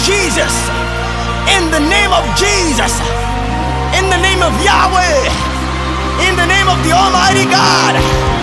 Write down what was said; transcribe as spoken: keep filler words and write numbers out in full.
Jesus, in the name of Jesus, in the name of Yahweh, in the name of the Almighty God.